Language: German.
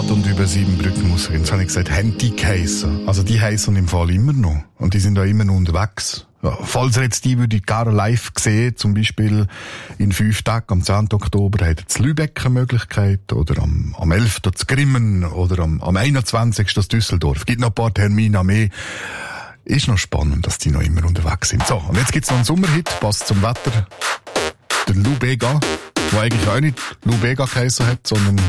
Stadt und über Siebenbrücken muss reden. Jetzt habe ich gesagt, haben die geheissen. Also die heissen im Fall immer noch. Und die sind da immer noch unterwegs. Ja, falls ihr jetzt die würde ich gerne live sehen, zum Beispiel in 5 Tagen, am 10. Oktober, habt ihr zu Lübeck eine Möglichkeit, oder am 11. zu Grimmen, oder am 21. zu Düsseldorf. Gibt noch ein paar Termine mehr. Ist noch spannend, dass die noch immer unterwegs sind. So, und jetzt gibt's noch einen Sommerhit, passt zum Wetter. Der Lou Bega, der eigentlich auch nicht Lou Bega geheissen hat, sondern